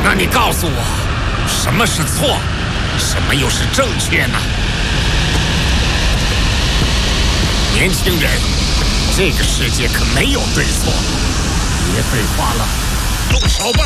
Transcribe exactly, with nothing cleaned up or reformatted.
那你告诉我，什么是错，什么又是正确呢？年轻人，这个世界可没有对错。别废话了，动手吧！